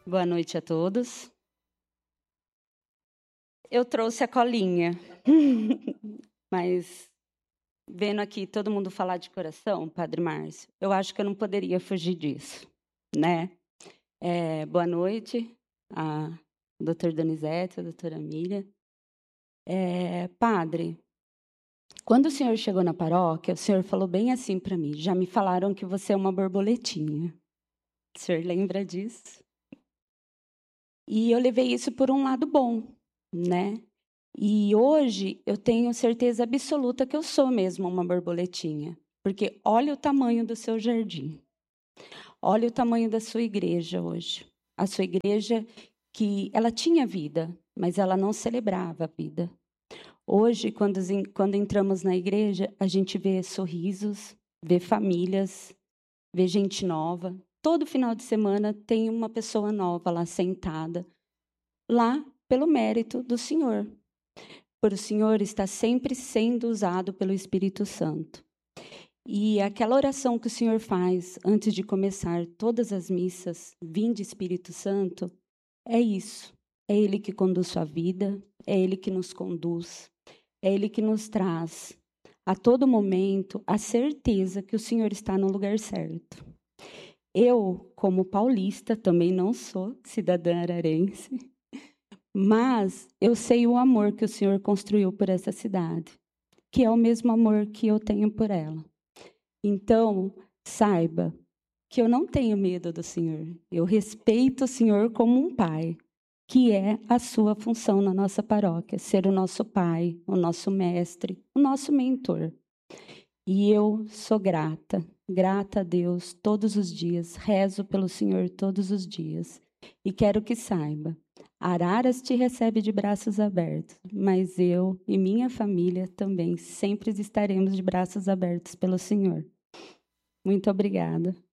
Boa noite a todos. Eu trouxe a colinha, mas vendo aqui todo mundo falar de coração, Padre Márcio, eu acho que eu não poderia fugir disso, né? Boa noite a doutor Donizete, a doutora Miriam. Padre, quando o senhor chegou na paróquia, o senhor falou bem assim para mim, já me falaram que você é uma borboletinha. O senhor lembra disso? E eu levei isso por um lado bom, né? E hoje eu tenho certeza absoluta que eu sou mesmo uma borboletinha, porque olha o tamanho do seu jardim. Olha o tamanho da sua igreja hoje. A sua igreja que ela tinha vida, mas ela não celebrava a vida. Hoje, quando entramos na igreja, a gente vê sorrisos, vê famílias, vê gente nova. Todo final de semana tem uma pessoa nova lá sentada, lá pelo mérito do Senhor. Por o Senhor está sempre sendo usado pelo Espírito Santo. E aquela oração que o Senhor faz antes de começar todas as missas, vinde Espírito Santo, é isso. É Ele que conduz sua vida, é Ele que nos conduz, é Ele que nos traz a todo momento a certeza que o Senhor está no lugar certo. Eu, como paulista, também não sou cidadã ararense, mas eu sei o amor que o Senhor construiu por essa cidade, que é o mesmo amor que eu tenho por ela. Então, saiba que eu não tenho medo do Senhor. Eu respeito o Senhor como um pai, que é a sua função na nossa paróquia, ser o nosso pai, o nosso mestre, o nosso mentor. E eu sou grata a Deus todos os dias, rezo pelo Senhor todos os dias. E quero que saiba, Araras te recebe de braços abertos, mas eu e minha família também sempre estaremos de braços abertos pelo Senhor. Muito obrigada.